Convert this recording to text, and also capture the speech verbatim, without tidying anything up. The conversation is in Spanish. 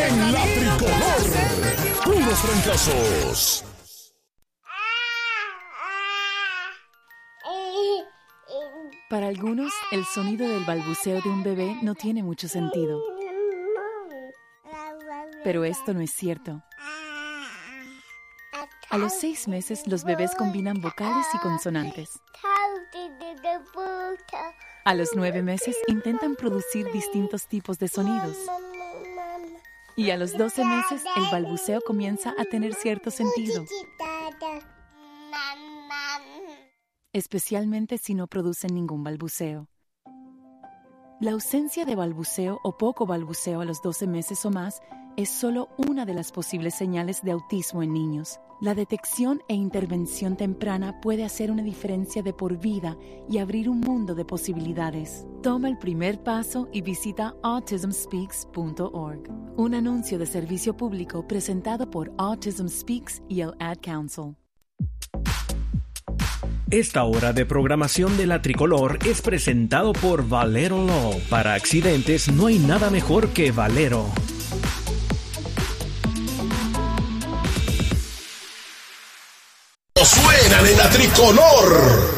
en la tricolor. Puros fracasos. Para algunos, el sonido del balbuceo de un bebé no tiene mucho sentido. Pero esto no es cierto. A los seis meses, los bebés combinan vocales y consonantes. A los nueve meses, intentan producir distintos tipos de sonidos. Y a los doce meses, el balbuceo comienza a tener cierto sentido. Especialmente si no producen ningún balbuceo. La ausencia de balbuceo o poco balbuceo a los doce meses o más es solo una de las posibles señales de autismo en niños. La detección e intervención temprana puede hacer una diferencia de por vida y abrir un mundo de posibilidades. Toma el primer paso y visita autism speaks punto org. Un anuncio de servicio público presentado por Autism Speaks y el Ad Council. Esta hora de programación de La Tricolor es presentado por Valero Law. Para accidentes no hay nada mejor que Valero. Suenan en La Tricolor.